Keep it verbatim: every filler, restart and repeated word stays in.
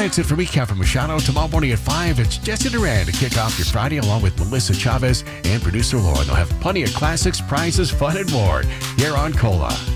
that's it for me, Kevin Machado. Tomorrow morning at five, it's Jesse Duran to kick off your Friday along with Melissa Chavez and producer Lauren. They'll have plenty of classics, prizes, fun, and more here on Cola.